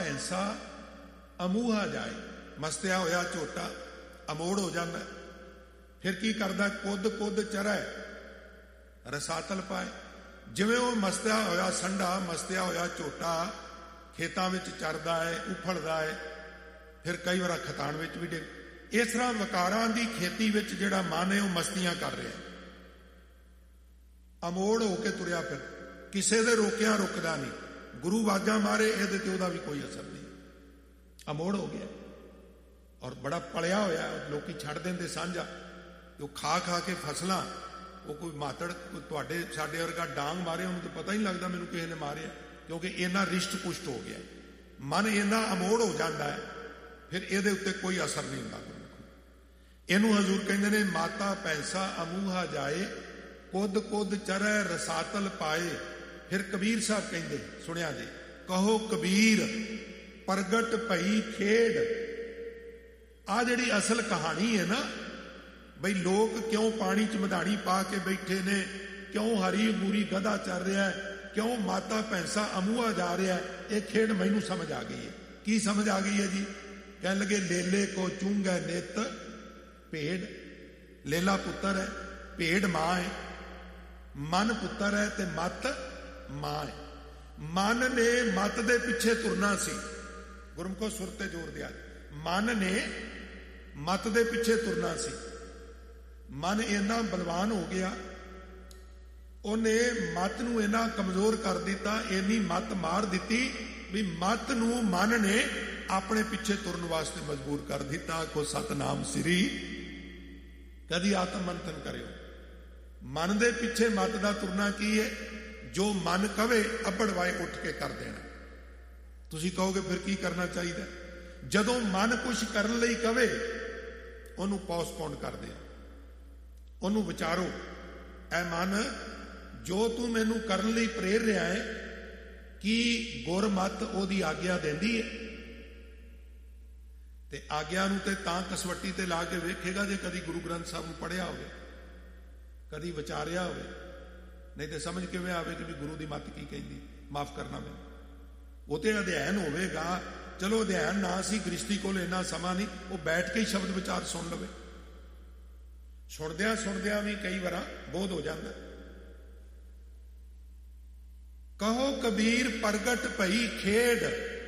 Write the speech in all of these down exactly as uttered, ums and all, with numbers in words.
ਭੈਂਸਾ ਅਮੂਹਾ ਜਾਏ, ਮਸਤਿਆ ਹੋਇਆ ਝੋਟਾ ਅਮੋੜ ਹੋ ਜਾਂਦਾ। ਫਿਰ ਕੀ ਕਰਦਾ? ਕੁੱਦ ਕੁੱਦ ਚਰੈ ਰਸਾਤਲ ਪਾਏ। ਜਿਵੇਂ ਉਹ ਮਸਤਿਆ ਹੋਇਆ ਸੰਡਾ, ਮਸਤਿਆ ਹੋਇਆ ਝੋਟਾ ਖੇਤਾਂ ਵਿੱਚ ਚਰਦਾ ਹੈ, ਉਫਲਦਾ ਹੈ, ਫਿਰ ਕਈ ਵਾਰ ਖਤਾਨ ਵਿੱਚ ਵੀ ਡਿੱਗ। ਇਸ ਤਰ੍ਹਾਂ ਵਕਾਰਾਂ ਦੀ ਖੇਤੀ ਵਿੱਚ ਜਿਹੜਾ ਮਨ ਹੈ ਉਹ ਮਸਤੀਆਂ ਕਰ ਰਿਹਾ, ਅਮੋੜ ਹੋ ਕੇ ਤੁਰਿਆ ਫਿਰ, ਕਿਸੇ ਦੇ ਰੋਕਿਆ ਰੁਕਦਾ ਨਹੀਂ। ਗੁਰੂ ਆਵਾਜ਼ਾਂ ਮਾਰੇ ਇਹਦੇ ਤੇ ਉਹਦਾ ਵੀ ਕੋਈ ਅਸਰ ਨਹੀਂ, ਅਮੋੜ ਹੋ ਗਿਆ। ਔਰ ਬੜਾ ਪਲਿਆ ਹੋਇਆ, ਲੋਕੀ ਛੱਡ ਦਿੰਦੇ ਸਾਂਝਾ, ਉਹ ਖਾ ਖਾ ਕੇ ਫਸਲਾਂ। ਉਹ ਕੋਈ ਮਾਤੜ ਤੁਹਾਡੇ ਸਾਡੇ ਵਰਗਾ ਡਾਂਗ ਮਾਰੇ, ਉਹਨੂੰ ਤਾਂ ਪਤਾ ਹੀ ਨਹੀਂ ਲੱਗਦਾ ਮੈਨੂੰ ਕਿਸੇ ਨੇ ਮਾਰਿਆ, ਕਿਉਂਕਿ ਇੰਨਾ ਰਿਸ਼ਟ ਪੁਸ਼ਟ ਹੋ ਗਿਆ, ਮਨ ਇੰਨਾ ਅਮੋੜ ਹੋ ਜਾਂਦਾ ਹੈ, ਫਿਰ ਇਹਦੇ ਉੱਤੇ ਕੋਈ ਅਸਰ ਨਹੀਂ ਹੁੰਦਾ। ਇਹਨੂੰ ਹਜ਼ੂਰ ਕਹਿੰਦੇ ਨੇ ਮਾਤਾ ਭੈਂਸਾ ਅਮੂਹਾ ਜਾਏ, ਕੁੱਦ ਕੁੱਦ ਚਰੈ ਰਸਾਤਲ ਪਾਏ। ਫਿਰ ਕਬੀਰ ਸਾਹਿਬ ਕਹਿੰਦੇ, ਸੁਣਿਆ ਜੀ, ਕਹੋ ਕਬੀਰ ਪ੍ਰਗਟ ਭਈ ਖੇਡ। ਆ ਜਿਹੜੀ ਅਸਲ ਕਹਾਣੀ ਹੈ ਨਾ, ਬਈ ਲੋਕ ਕਿਉਂ ਪਾਣੀ ਚ ਮਧਾਣੀ ਪਾ ਕੇ ਬੈਠੇ ਨੇ, ਕਿਉਂ ਹਰੀ ਮੂਰੀ ਗਧਾ ਚੱਲ ਰਿਹਾ, ਕਿਉਂ ਮਾਤਾ ਭੈਂਸਾ ਅਮੂਹਾ ਜਾ ਰਿਹਾ, ਇਹ ਖੇਡ ਮੈਨੂੰ ਸਮਝ ਆ ਗਈ ਹੈ। ਕੀ ਸਮਝ ਆ ਗਈ ਹੈ ਜੀ? ਕਹਿਣ ਲੱਗੇ ਲੇਲੇ ਕੋ ਚੂੰਗੈ ਨਿਤ ਭੇਡ। ਲੇਲਾ ਪੁੱਤਰ ਹੈ, ਭੇਡ ਮਾਂ ਹੈ, ਮਨ ਪੁੱਤਰ ਹੈ ਤੇ ਮਤ ਮਾਂ ਹੈ। ਮਨ ਨੇ ਮਤ ਦੇ ਪਿੱਛੇ ਤੁਰਨਾ ਸੀ, ਗੁਰਮੁਖੋ ਸੁਰ ਤੇ ਜ਼ੋਰ ਦਿਆ। ਮਨ ਨੇ ਮਤ ਦੇ ਪਿੱਛੇ ਤੁਰਨਾ ਸੀ। ਮਨ ਇੰਨਾ ਬਲਵਾਨ ਹੋ ਗਿਆ, ਉਹਨੇ ਮਤ ਨੂੰ ਇੰਨਾ ਕਮਜ਼ੋਰ ਕਰ ਦਿੱਤਾ, ਇੰਨੀ ਮਤ ਮਾਰ ਦਿੱਤੀ ਵੀ ਮਤ ਨੂੰ ਮਨ ਨੇ ਆਪਣੇ ਪਿੱਛੇ ਤੁਰਨ ਵਾਸਤੇ ਮਜਬੂਰ ਕਰ ਦਿੱਤਾ। ਕੋ ਸਤਨਾਮ ਸ੍ਰੀ। ਕਦੀ ਆਤਮ ਮੰਥਨ ਕਰਿਓ, ਮਨ ਦੇ ਪਿੱਛੇ ਮਤ ਦਾ ਤੁਰਨਾ ਕੀ ਹੈ? ਜੋ ਮਨ ਕਵੇ ਅੱਬੜ ਵਾਏ ਉੱਠ ਕੇ ਕਰ ਦੇਣਾ। ਤੁਸੀਂ ਕਹੋਗੇ ਫਿਰ ਕੀ ਕਰਨਾ ਚਾਹੀਦਾ? ਜਦੋਂ ਮਨ ਕੁਝ ਕਰਨ ਲਈ ਕਵੇ, ਉਹਨੂੰ ਪੋਸਟਪੋਨ ਕਰ ਦਿਓ, ਉਹਨੂੰ ਵਿਚਾਰੋ, ਐ ਮਨ ਜੋ ਤੂੰ ਮੈਨੂੰ ਕਰਨ ਲਈ ਪ੍ਰੇਰ ਰਿਹਾ ਹੈ, ਕੀ ਗੁਰਮਤ ਉਹਦੀ ਆਗਿਆ ਦਿੰਦੀ ਹੈ? ਤੇ ਆਗਿਆ ਨੂੰ ਤੇ ਤਾਂ ਕਸਵੱਟੀ ਤੇ ਲਾ ਕੇ ਵੇਖੇਗਾ ਜੇ ਕਦੀ ਗੁਰੂ ਗ੍ਰੰਥ ਸਾਹਿਬ ਨੂੰ ਪੜ੍ਹਿਆ ਹੋਵੇ, ਕਦੀ ਵਿਚਾਰਿਆ ਹੋਵੇ, ਨਹੀਂ ਤੇ ਸਮਝ ਕਿਵੇਂ ਆਵੇਗੀ ਵੀ ਗੁਰੂ ਦੀ ਮੱਤ ਕੀ ਕਹਿੰਦੀ? ਮਾਫ ਕਰਨਾ ਮੈਨੂੰ, ਉਹ ਤੇ ਅਧਿਐਨ ਹੋਵੇਗਾ। ਚਲੋ ਅਧਿਐਨ ਨਾ ਸੀ, ਗ੍ਰਸਤੀ ਕੋਲ ਇੰਨਾ ਸਮਾਂ ਨਹੀਂ, ਉਹ ਬੈਠ ਕੇ ਹੀ ਸ਼ਬਦ ਵਿਚਾਰ ਸੁਣ ਲਵੇ। ਸੁਣਦਿਆਂ ਸੁਣਦਿਆਂ ਵੀ ਕਈ ਵਾਰ ਬੋਧ ਹੋ ਜਾਂਦਾ। ਕਹੋ ਕਬੀਰ ਪ੍ਰਗਟ ਭਈ ਖੇਡ।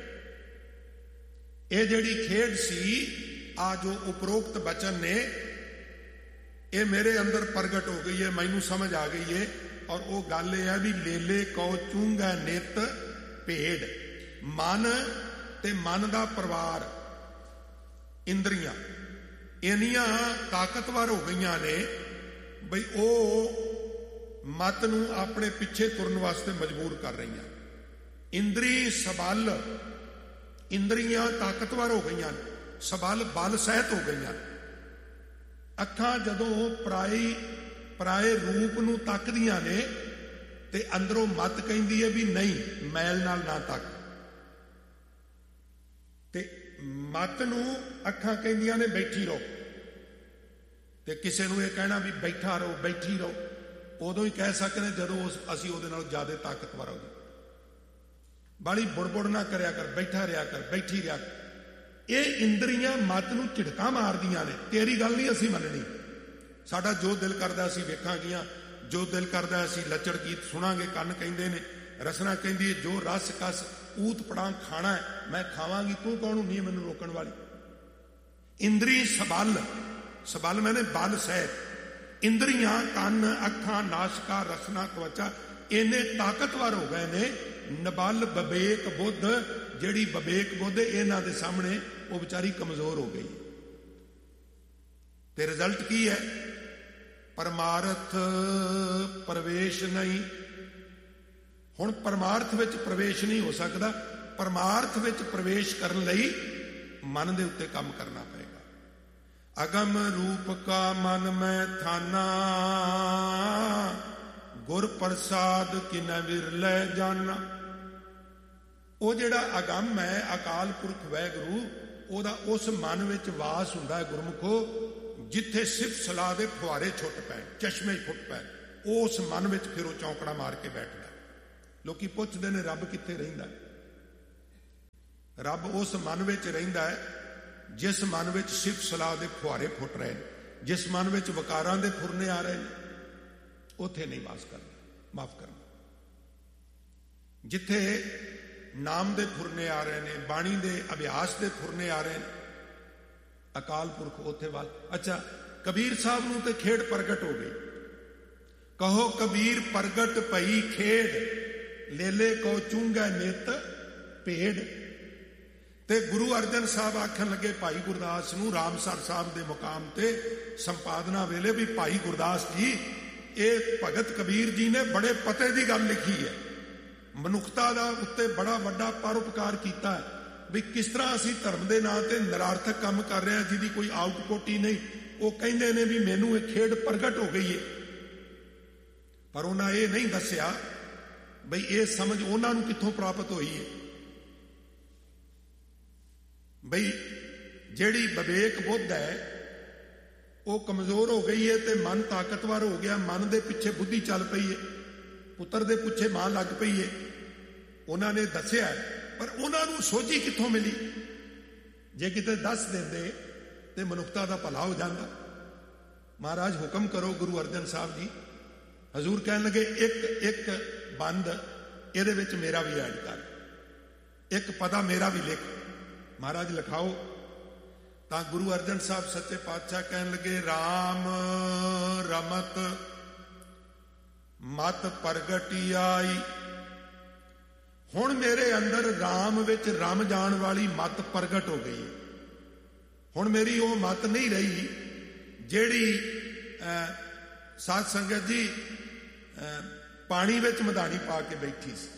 ਇਹ ਜਿਹੜੀ ਖੇਡ ਸੀ, ਆ ਜੋ ਉਪਰੋਕਤ ਬਚਨ ਨੇ, ਇਹ ਮੇਰੇ ਅੰਦਰ ਪ੍ਰਗਟ ਹੋ ਗਈ ਹੈ, ਮੈਨੂੰ ਸਮਝ ਆ ਗਈ ਹੈ। ਔਰ ਉਹ ਗੱਲ ਇਹ ਹੈ ਵੀ ਲੇਲੇ ਕਉ ਚੂੰਗਾ ਨਿਤ ਭੇਡ। ਮਨ ਤੇ ਮਨ ਦਾ ਪਰਿਵਾਰ, ਇੰਦਰੀਆਂ ਇੰਨੀਆਂ ਤਾਕਤਵਰ ਹੋ ਗਈਆਂ ਨੇ ਬਈ ਉਹ ਮਤ ਨੂੰ ਆਪਣੇ ਪਿੱਛੇ ਤੁਰਨ ਵਾਸਤੇ ਮਜਬੂਰ ਕਰ ਰਹੀਆਂ। ਇੰਦਰੀ ਸਬਲ, ਇੰਦਰੀਆਂ ਤਾਕਤਵਰ ਹੋ ਗਈਆਂ, ਸਬਲ ਬਲ ਸਹਿਤ ਹੋ ਗਈਆਂ। ਅੱਖਾਂ ਜਦੋਂ ਪਰਾਈ ਪਰਾਏ ਰੂਪ ਨੂੰ ਤੱਕਦੀਆਂ ਨੇ ਤੇ ਅੰਦਰੋਂ ਮਤ ਕਹਿੰਦੀ ਹੈ ਵੀ ਨਹੀਂ, ਮੈਲ ਨਾਲ ਨਾ ਤੱਕ। ਤੇ ਮਤ ਨੂੰ ਅੱਖਾਂ ਕਹਿੰਦੀਆਂ ਨੇ ਬੈਠੀ ਰਹੋ, ਤੇ ਕਿਸੇ ਨੂੰ ਇਹ ਕਹਿਣਾ ਵੀ ਬੈਠਾ ਰਹੋ, ਬੈਠੀ ਰਹੋ, ਉਦੋਂ ਹੀ ਕਹਿ ਸਕਦੇ ਜਦੋਂ ਅਸੀਂ ਉਹਦੇ ਨਾਲ ਜ਼ਿਆਦਾ ਤਾਕਤਵਰ ਹੋ ਗਏ। ਬਾਲੀ ਬੁੜਬੁੜ ਨਾ ਕਰਿਆ ਕਰ, ਬੈਠਾ ਰਿਹਾ ਕਰ, ਬੈਠੀ ਰਿਹਾ ਕਰ। ਇਹ ਇੰਦਰੀਆਂ ਮਤ ਨੂੰ ਝਿੜਕਾਂ ਮਾਰਦੀਆਂ ਨੇ, ਤੇਰੀ ਗੱਲ ਨਹੀਂ ਅਸੀਂ ਮੰਨਣੀ, ਸਾਡਾ ਜੋ ਦਿਲ ਕਰਦਾ ਅਸੀਂ ਵੇਖਾਂਗੀਆਂ, ਜੋ ਦਿਲ ਕਰਦਾ ਅਸੀਂ ਲੱਚੜ ਗੀਤ ਸੁਣਾਂਗੇ। ਕੰਨ ਕਹਿੰਦੇ ਨੇ, ਰਸਨਾ ਕਹਿੰਦੀ ਹੈ ਜੋ ਰਸ ਕਸ ਊਤ ਪੜਾਂ ਖਾਣਾ ਹੈ ਮੈਂ ਖਾਵਾਂਗੀ, ਤੂੰ ਕੌਣ ਹੁੰਦੀ ਹੈ ਮੈਨੂੰ ਰੋਕਣ ਵਾਲੀ? ਇੰਦਰੀ ਸਬਲ, ਸਬਲ ਮੈਨੇ ਬਲ ਸਹਿਤ। ਇੰਦਰੀਆਂ ਕੰਨ, ਅੱਖਾਂ, ਨਾਸ਼ਕਾ, ਰਸਨਾ, ਤਵਚਾ ਇੰਨੇ ਤਾਕਤਵਰ ਹੋ ਗਏ ਨੇ। ਨਬਲ ਬਵੇਕ ਬੁੱਧ, ਜਿਹੜੀ ਬਵੇਕ ਬੁੱਧ ਇਹਨਾਂ ਦੇ ਸਾਹਮਣੇ ਉਹ ਵਿਚਾਰੀ ਕਮਜ਼ੋਰ ਹੋ ਗਈ। ਤੇ ਰਿਜ਼ਲਟ ਕੀ ਹੈ? ਪਰਮਾਰਥ ਪ੍ਰਵੇਸ਼ ਨਹੀਂ। ਹੁਣ ਪਰਮਾਰਥ ਵਿੱਚ ਪ੍ਰਵੇਸ਼ ਨਹੀਂ ਹੋ ਸਕਦਾ। ਪਰਮਾਰਥ ਵਿੱਚ ਪ੍ਰਵੇਸ਼ ਕਰਨ ਲਈ ਮਨ ਦੇ ਉੱਤੇ ਕੰਮ ਕਰਨਾ ਪਏਗਾ। ਅਗਮ ਰੂਪ ਕਾ ਮਨ ਮੈਂ ਥਾਨਾ, ਗੁਰ ਪ੍ਰਸਾਦ ਕਿਨੈ ਵਿਰਲੇ ਜਾਨਾ। ਉਹ ਜਿਹੜਾ ਅਗੰਮ ਹੈ, ਅਕਾਲ ਪੁਰਖ ਵਾਹਿਗੁਰੂ, ਉਹਦਾ ਉਸ ਮਨ ਵਿੱਚ ਵਾਸ ਹੁੰਦਾ ਹੈ ਗੁਰਮੁਖੋ, ਜਿੱਥੇ ਸਿਫਤ ਸਲਾਹ ਦੇ ਫੁਹਾਰੇ ਛੁੱਟ ਪੈਣ, ਚਸ਼ਮੇ ਫੁੱਟ ਪੈਣ, ਉਸ ਮਨ ਵਿੱਚ ਫਿਰ ਉਹ ਚੌਂਕੜਾ ਮਾਰ ਕੇ ਬੈਠਦਾ। ਲੋਕੀ ਪੁੱਛਦੇ ਨੇ ਰੱਬ ਕਿੱਥੇ ਰਹਿੰਦਾ? ਰੱਬ ਉਸ ਮਨ ਵਿੱਚ ਰਹਿੰਦਾ ਹੈ ਜਿਸ ਮਨ ਵਿੱਚ ਸਿਫਤ ਸਲਾਹ ਦੇ ਫੁਹਾਰੇ ਫੁੱਟ ਰਹੇ ਨੇ, ਜਿਸ ਮਨ ਵਿੱਚ ਵਕਾਰਾਂ ਦੇ ਫੁਰਨੇ ਆ ਰਹੇ ਨੇ, ਉੱਥੇ ਨਹੀਂ ਵਾਸ ਕਰਨਾ, ਮਾਫ ਕਰਨਾ। ਜਿੱਥੇ ਨਾਮ ਦੇ ਫੁਰਨੇ ਆ ਰਹੇ ਨੇ, ਬਾਣੀ ਦੇ ਅਭਿਆਸ ਦੇ ਫੁਰਨੇ ਆ ਰਹੇ ਨੇ, ਅਕਾਲ ਪੁਰਖ ਉੱਥੇ ਵਾਸ। ਅੱਛਾ, ਕਬੀਰ ਸਾਹਿਬ ਨੂੰ ਤੇ ਖੇਡ ਪ੍ਰਗਟ ਹੋ ਗਈ। ਕਹੋ ਕਬੀਰ ਪ੍ਰਗਟ ਪਈ ਖੇਡ, ਲੇਲੇ ਕੋ ਚੁੰਗਾ ਨਿਤ ਭੇਡ। ਤੇ ਗੁਰੂ ਅਰਜਨ ਸਾਹਿਬ ਆਖਣ ਲੱਗੇ ਭਾਈ ਗੁਰਦਾਸ ਨੂੰ ਰਾਮਸਰ ਸਾਹਿਬ ਦੇ ਮੁਕਾਮ ਤੇ ਸੰਪਾਦਨਾ ਵੇਲੇ ਵੀ ਭਾਈ ਗੁਰਦਾਸ ਜੀ, ਇਹ ਭਗਤ ਕਬੀਰ ਜੀ ਨੇ ਬੜੇ ਪਤੇ ਦੀ ਗੱਲ ਲਿਖੀ ਹੈ, ਮਨੁੱਖਤਾ ਦਾ ਉੱਤੇ ਬੜਾ ਵੱਡਾ ਪਰਉਪਕਾਰ ਕੀਤਾ ਹੈ ਵੀ ਕਿਸ ਤਰ੍ਹਾਂ ਅਸੀਂ ਧਰਮ ਦੇ ਨਾਂ ਤੇ ਨਿਰਾਰਥਕ ਕੰਮ ਕਰ ਰਹੇ ਹਾਂ ਜਿਹਦੀ ਕੋਈ ਆਊਟਪੁੱਟ ਹੀ ਨਹੀਂ। ਉਹ ਕਹਿੰਦੇ ਨੇ ਵੀ ਮੈਨੂੰ ਇਹ ਖੇਡ ਪ੍ਰਗਟ ਹੋ ਗਈ ਹੈ, ਪਰ ਉਹਨਾਂ ਇਹ ਨਹੀਂ ਦੱਸਿਆ ਬਈ ਇਹ ਸਮਝ ਉਹਨਾਂ ਨੂੰ ਕਿੱਥੋਂ ਪ੍ਰਾਪਤ ਹੋਈ ਹੈ। ਬਈ ਜਿਹੜੀ ਵਿਵੇਕ ਬੁੱਧ ਹੈ ਉਹ ਕਮਜ਼ੋਰ ਹੋ ਗਈ ਹੈ ਤੇ ਮਨ ਤਾਕਤਵਰ ਹੋ ਗਿਆ, ਮਨ ਦੇ ਪਿੱਛੇ ਬੁੱਧੀ ਚੱਲ ਪਈ ਹੈ, ਪੁੱਤਰ ਦੇ ਪਿੱਛੇ ਮਾਂ ਲੱਗ ਪਈ ਹੈ। ਉਹਨਾਂ ਨੇ ਦੱਸਿਆ, ਪਰ ਉਹਨਾਂ ਨੂੰ ਸੋਝੀ ਕਿੱਥੋਂ ਮਿਲੀ? ਜੇ ਕਿਤੇ ਦੱਸ ਦਿੰਦੇ ਤੇ ਮਨੁੱਖਤਾ ਦਾ ਭਲਾ ਹੋ ਜਾਂਦਾ। ਮਹਾਰਾਜ ਹੁਕਮ ਕਰੋ ਗੁਰੂ ਅਰਜਨ ਸਾਹਿਬ ਜੀ। ਹਜ਼ੂਰ ਕਹਿਣ ਲੱਗੇ ਇੱਕ ਇੱਕ ਬੰਦ ਇਹਦੇ ਵਿੱਚ ਮੇਰਾ ਵੀ ਐਡ ਕਰ, ਇੱਕ ਪਦਾ ਮੇਰਾ ਵੀ ਲਿਖ। ਮਹਾਰਾਜ ਲਿਖਾਓ। ਤਾਂ ਗੁਰੂ ਅਰਜਨ ਸਾਹਿਬ ਸੱਚੇ ਪਾਤਸ਼ਾਹ ਕਹਿਣ ਲੱਗੇ ਰਾਮ ਰਮਤ ਮਤ ਪ੍ਰਗਟੀ ਆਈ। ਹੁਣ ਮੇਰੇ ਅੰਦਰ ਰਾਮ ਵਿੱਚ ਰਮ ਜਾਣ ਵਾਲੀ ਮਤ ਪ੍ਰਗਟ ਹੋ ਗਈ। ਹੁਣ ਮੇਰੀ ਉਹ ਮਤ ਨਹੀਂ ਰਹੀ ਜਿਹੜੀ ਸਾਧ ਸੰਗਤ ਜੀ ਪਾਣੀ ਵਿੱਚ ਮਧਾਣੀ ਪਾ ਕੇ ਬੈਠੀ ਸੀ।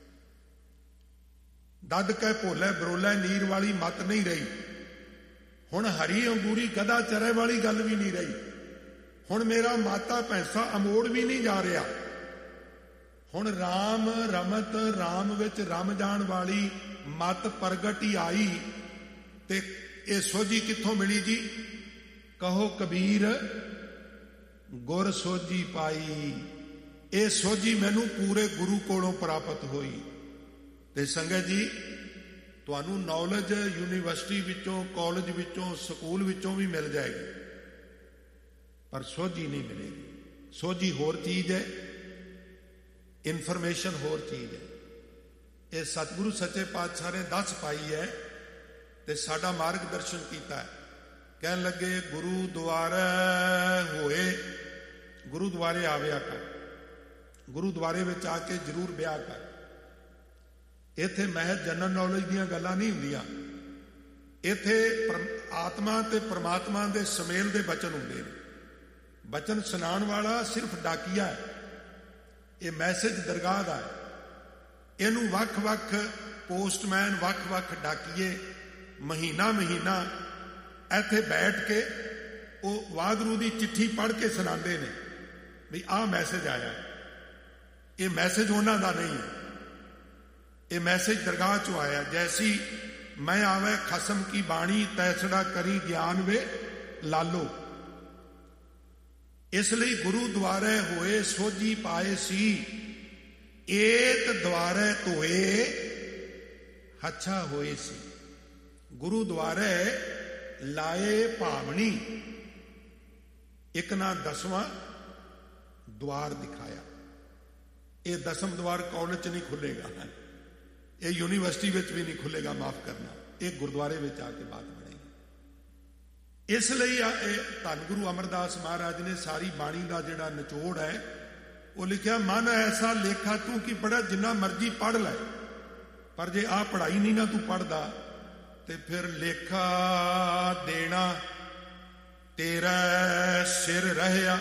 ਦੱਦ ਕੇ ਭੋਲੇ ਬਰੋਲੇ ਨੀਰ ਵਾਲੀ ਮਤ ਨਹੀਂ ਰਹੀ। ਹੁਣ ਹਰੀ ਅੰਗੂਰੀ ਗਧਾ ਚਰੇ ਵਾਲੀ ਗੱਲ ਵੀ ਨਹੀਂ ਰਹੀ। ਹੁਣ ਮੇਰਾ ਮਾਤਾ ਭੈਂਸਾ ਅਮੋੜ ਵੀ ਨਹੀਂ ਜਾ ਰਿਹਾ। ਹੁਣ ਰਾਮ ਰਮਤ ਰਾਮ ਵਿੱਚ ਰਮ ਜਾਣ ਵਾਲੀ ਮਤ ਪ੍ਰਗਟ ਹੀ ਆਈ। ਤੇ ਇਹ ਸੋਝੀ ਕਿੱਥੋਂ ਮਿਲੀ ਜੀ? ਕਹੋ ਕਬੀਰ ਗੁਰ ਸੋਝੀ ਪਾਈ। ਇਹ ਸੋਝੀ ਮੈਨੂੰ ਪੂਰੇ ਗੁਰੂ ਕੋਲੋਂ ਪ੍ਰਾਪਤ ਹੋਈ। ਤੇ ਸੰਗਤ ਜੀ, ਤੁਹਾਨੂੰ ਨੌਲੇਜ ਯੂਨੀਵਰਸਿਟੀ ਵਿੱਚੋਂ, ਕਾਲਜ ਵਿੱਚੋਂ, ਸਕੂਲ ਵਿੱਚੋਂ ਵੀ ਮਿਲ ਜਾਏਗੀ, ਪਰ ਸੋਝੀ ਨਹੀਂ ਮਿਲੇਗੀ। ਸੋਝੀ ਹੋਰ ਚੀਜ਼ ਹੈ, ਇਨਫੋਰਮੇਸ਼ਨ ਹੋਰ ਚੀਜ਼ ਹੈ। ਇਹ ਸਤਿਗੁਰੂ ਸੱਚੇ ਪਾਤਸ਼ਾਹ ਨੇ ਦੱਸ ਪਾਈ ਹੈ ਤੇ ਸਾਡਾ ਮਾਰਗਦਰਸ਼ਨ ਕੀਤਾ ਹੈ। ਕਹਿਣ ਲੱਗੇ ਗੁਰੂ ਦੁਆਰੇ ਹੋਏ, ਗੁਰੂ ਦੁਆਰੇ ਆਵਿਆ ਕਰ, ਗੁਰੂ ਦੁਆਰੇ ਵਿੱਚ ਆ ਕੇ ਜ਼ਰੂਰ ਵਿਆਹ ਕਰ। ਇੱਥੇ ਮਹਿਜ ਜਨਰਲ ਨੌਲੇਜ ਦੀਆਂ ਗੱਲਾਂ ਨਹੀਂ ਹੁੰਦੀਆਂ, ਇੱਥੇ ਆਤਮਾ ਤੇ ਪਰਮਾਤਮਾ ਦੇ ਸੁਮੇਲ ਦੇ ਬਚਨ ਹੁੰਦੇ ਨੇ। ਬਚਨ ਸੁਣਾਉਣ ਵਾਲਾ ਸਿਰਫ ਡਾਕੀਆ ਹੈ। ਇਹ ਮੈਸੇਜ ਦਰਗਾਹ ਦਾ ਹੈ। ਇਹਨੂੰ ਵੱਖ-ਵੱਖ ਪੋਸਟਮੈਨ, ਵੱਖ-ਵੱਖ ਡਾਕੀਏ ਮਹੀਨਾ ਮਹੀਨਾ ਇੱਥੇ ਬੈਠ ਕੇ ਉਹ ਵਾਹਿਗੁਰੂ ਦੀ ਚਿੱਠੀ ਪੜ੍ਹ ਕੇ ਸੁਣਾਉਂਦੇ ਨੇ ਵੀ ਆਹ ਮੈਸੇਜ ਆਇਆ। ਇਹ ਮੈਸੇਜ ਉਹਨਾਂ ਦਾ ਨਹੀਂ ਹੈ, ਇਹ ਮੈਸੇਜ ਦਰਗਾਹ ਚੋਂ ਆਇਆ। ਜੈਸੀ ਮੈਂ ਆਵੇ ਖਸਮ ਕੀ ਬਾਣੀ, ਤੈਸੜਾ ਕਰੀ ਗਿਆਨ ਵੇ ਲਾਲੋ। ਇਸ ਲਈ ਗੁਰੂ ਦੁਆਰੇ ਹੋਏ ਸੋਝੀ ਪਾਏ ਸੀ, ਏਤ ਦੁਆਰੇ ਧੋਏ ਹੱਛਾ ਹੋਏ ਸੀ। ਗੁਰੂ ਦੁਆਰੇ ਲਾਏ ਭਾਵਣੀ, ਇੱਕ ਨਾ ਦਸਵਾਂ ਦੁਆਰ ਦਿਖਾਇਆ। ਇਹ ਦਸਮ ਦੁਆਰ ਕਾਲਜ ਚ ਨਹੀਂ ਖੁੱਲੇਗਾ, ਇਹ ਯੂਨੀਵਰਸਿਟੀ ਵਿੱਚ ਵੀ ਨਹੀਂ ਖੁੱਲੇਗਾ, ਮਾਫ ਕਰਨਾ, ਇਹ ਗੁਰਦੁਆਰੇ ਵਿੱਚ ਆ ਕੇ ਬਾਤ ਬਣੇਗੀ। ਇਸ ਲਈ ਇਹ ਧੰਨ ਗੁਰੂ ਅਮਰਦਾਸ ਮਹਾਰਾਜ ਨੇ ਸਾਰੀ ਬਾਣੀ ਦਾ ਜਿਹੜਾ ਨਿਚੋੜ ਹੈ ਉਹ ਲਿਖਿਆ, ਮਨ ਐਸਾ ਲੇਖਾ ਤੂੰ ਕਿ ਪੜ੍ਹਿਆ ਜਿੰਨਾ ਮਰਜ਼ੀ ਪੜ੍ਹ ਲੈ, ਪਰ ਜੇ ਆਹ ਪੜ੍ਹਾਈ ਨਹੀਂ ਨਾ ਤੂੰ ਪੜ੍ਹਦਾ ਤੇ ਫਿਰ ਲੇਖਾ ਦੇਣਾ ਤੇਰਾ ਸਿਰ ਰਹਿਆ।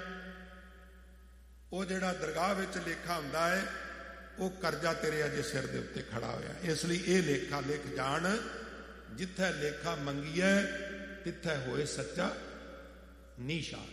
ਉਹ ਜਿਹੜਾ ਦਰਗਾਹ ਵਿੱਚ ਲੇਖਾ ਹੁੰਦਾ ਹੈ ਉਹ ਕਰਜ਼ਾ ਤੇਰੇ ਅਜੇ ਸਿਰ ਦੇ ਉੱਤੇ ਖੜਾ ਹੋਇਆ। ਇਸ ਲਈ ਇਹ ਲੇਖਾ ਲਿਖ ਜਾਣ, ਜਿੱਥੇ ਲੇਖਾ ਮੰਗੀਏ ਤਿੱਥੇ ਹੋਏ ਸੱਚਾ ਨਿਸ਼ਾਨ।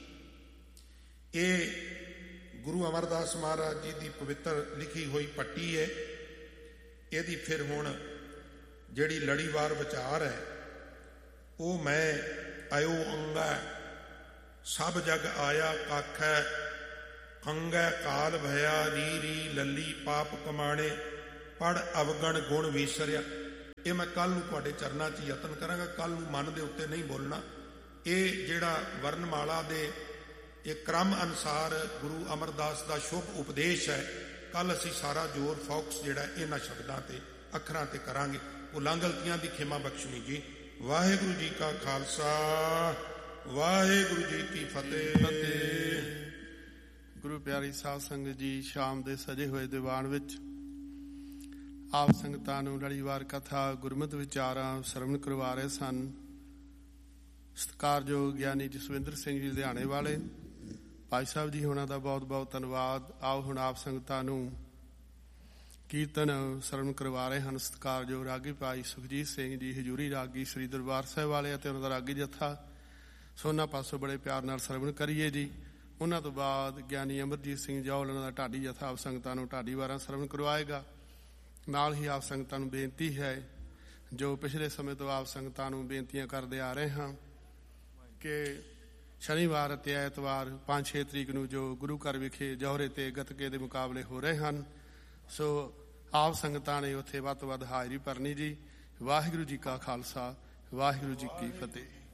ਇਹ ਗੁਰੂ ਅਮਰਦਾਸ ਮਹਾਰਾਜ ਜੀ ਦੀ ਪਵਿੱਤਰ ਲਿਖੀ ਹੋਈ ਪੱਟੀ ਹੈ। ਇਹਦੀ ਫਿਰ ਹੁਣ ਜਿਹੜੀ ਲੜੀਵਾਰ ਵਿਚਾਰ ਹੈ ਉਹ ਮੈਂ ਆਇਓ ਅੰਗਾ ਸਭ ਜਗ ਆਇਆ ਕਾਖੈ, ਅੰਗੈ ਕਾਲ ਭਇਆ ਰੀ ਰੀ ਲੱਲੀ ਪਾਪ ਕਮਾਣੇ, ਪੜ ਅਵਗਣ ਗੁਣ ਵਿਸਰਿਆ। ਇਹ ਮੈਂ ਕੱਲ ਨੂੰ ਤੁਹਾਡੇ ਚਰਨਾਂ 'ਚ ਯਤਨ ਕਰਾਂਗਾ। ਕੱਲ ਨੂੰ ਮਨ ਦੇ ਉੱਤੇ ਨਹੀਂ ਬੋਲਣਾ। ਇਹ ਜਿਹੜਾ ਵਰਨਮਾਲਾ ਦੇ ਇਹ ਕ੍ਰਮ ਅਨੁਸਾਰ ਗੁਰੂ ਅਮਰਦਾਸ ਦਾ ਸ਼ੁਭ ਉਪਦੇਸ਼ ਹੈ। ਕੱਲ ਅਸੀਂ ਸਾਰਾ ਜ਼ੋਰ ਫੋਕਸ ਜਿਹੜਾ ਇਹਨਾਂ ਸ਼ਬਦਾਂ ਤੇ ਅੱਖਰਾਂ ਤੇ ਕਰਾਂਗੇ। ਭੁੱਲਾਂ ਗਲਤੀਆਂ ਦੀ ਖਿਮਾ ਬਖਸ਼ਣੀ ਜੀ। ਵਾਹਿਗੁਰੂ ਜੀ ਕਾ ਖਾਲਸਾ, ਵਾਹਿਗੁਰੂ ਜੀ ਕੀ ਫਤਿਹ। ਗੁਰੂ ਪਿਆਰੀ ਸਾਧ ਸੰਗਤ ਜੀ, ਸ਼ਾਮ ਦੇ ਸਜੇ ਹੋਏ ਦੀਵਾਨ ਵਿੱਚ ਆਪ ਸੰਗਤਾਂ ਨੂੰ ਲੜੀਵਾਰ ਕਥਾ ਗੁਰਮਤਿ ਵਿਚਾਰਾਂ ਸਰਵਣ ਕਰਵਾ ਰਹੇ ਸਨ। ਸਤਿਕਾਰਯੋਗ ਗਿਆਨੀ ਜਸਵਿੰਦਰ ਸਿੰਘ ਜੀ ਲੁਧਿਆਣੇ ਵਾਲੇ ਭਾਈ ਸਾਹਿਬ ਜੀ ਹੋਣਾ ਦਾ ਬਹੁਤ ਬਹੁਤ ਧੰਨਵਾਦ। ਆਓ ਹੁਣ ਆਪ ਸੰਗਤਾਂ ਨੂੰ ਕੀਰਤਨ ਸਰਵਣ ਕਰਵਾ ਰਹੇ ਹਨ ਸਤਿਕਾਰਯੋਗ ਰਾਗੀ ਭਾਈ ਸੁਖਜੀਤ ਸਿੰਘ ਜੀ ਹਜ਼ੂਰੀ ਰਾਗੀ ਸ੍ਰੀ ਦਰਬਾਰ ਸਾਹਿਬ ਵਾਲੇ ਅਤੇ ਉਹਨਾਂ ਦਾ ਰਾਗੀ ਜੱਥਾ। ਸੋ ਉਹਨਾਂ ਪਾਸੋਂ ਬੜੇ ਪਿਆਰ ਨਾਲ ਸਰਵਣ ਕਰੀਏ ਜੀ। ਉਹਨਾਂ ਤੋਂ ਬਾਅਦ ਗਿਆਨੀ ਅਮਰਜੀਤ ਸਿੰਘ ਜੌਲ ਉਹਨਾਂ ਦਾ ਢਾਡੀ ਜੱਥਾ ਆਪ ਸੰਗਤਾਂ ਨੂੰ ਢਾਡੀ ਵਾਰਾਂ ਸਰਵਣ ਕਰਵਾਏਗਾ। ਨਾਲ ਹੀ ਆਪ ਸੰਗਤਾਂ ਨੂੰ ਬੇਨਤੀ ਹੈ, ਜੋ ਪਿਛਲੇ ਸਮੇਂ ਤੋਂ ਆਪ ਸੰਗਤਾਂ ਨੂੰ ਬੇਨਤੀਆਂ ਕਰਦੇ ਆ ਰਹੇ ਹਾਂ ਕਿ ਸ਼ਨੀਵਾਰ ਅਤੇ ਐਤਵਾਰ ਪੰਜ ਛੇ ਤਰੀਕ ਨੂੰ ਜੋ ਗੁਰੂ ਘਰ ਵਿਖੇ ਜੌਹਰੇ ਤੇ ਗੱਤਕੇ ਦੇ ਮੁਕਾਬਲੇ ਹੋ ਰਹੇ ਹਨ, ਸੋ ਆਪ ਸੰਗਤਾਂ ਨੇ ਉੱਥੇ ਵੱਧ ਤੋਂ ਵੱਧ ਹਾਜ਼ਰੀ ਭਰਨੀ ਜੀ। ਵਾਹਿਗੁਰੂ ਜੀ ਕਾ ਖਾਲਸਾ, ਵਾਹਿਗੁਰੂ ਜੀ ਕੀ ਫਤਿਹ।